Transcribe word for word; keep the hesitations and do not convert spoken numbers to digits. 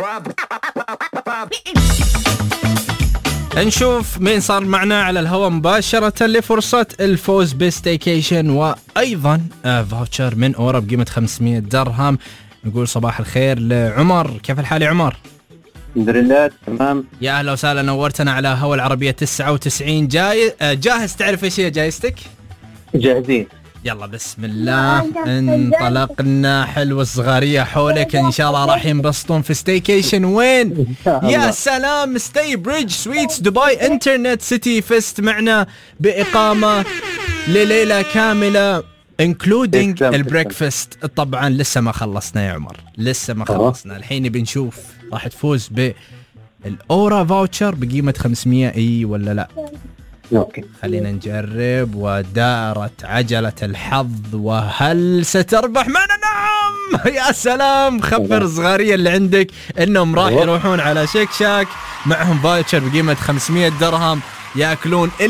نشوف مين صار معنا على الهواء مباشرة لفرصة الفوز بستيكيشن وأيضا فاوتشر من أورا بقيمة خمسمية درهم. نقول صباح الخير لعمر. كيف الحال يا عمر؟ الحمد لله تمام. يا أهلا وسهلا، نورتنا على هوا العربية تسعة وتسعين. جاي جاهز تعرف ايش هي جايزتك؟ جاهزين. يلا بسم الله انطلقنا. حلوة الصغارية حولك ان شاء الله راح ينبسطون في ستيكيشن. وين؟ يا سلام، ستي بريدج سويتس دبي انترنت سيتي فيست معنا بإقامة لليلة كاملة including البريكفاست. طبعا لسه ما خلصنا يا عمر، لسه ما خلصنا. الحين بنشوف راح تفوز بالأورا فاوتشر بقيمة خمسمية اي ولا لا. اوكي خلينا نجرب. ودارت عجلة الحظ، وهل ستربح معنا؟ نعم يا سلام. خبر صغارية اللي عندك انهم راح يروحون على شيك شاك معهم فاوتشر بقيمة خمسمية درهم ياكلون